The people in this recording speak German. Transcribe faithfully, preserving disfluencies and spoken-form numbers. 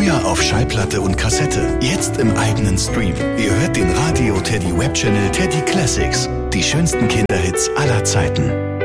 Früher auf Schallplatte und Kassette, jetzt im eigenen Stream. Ihr hört den Radio Teddy Webchannel Teddy Classics. Die schönsten Kinderhits aller Zeiten.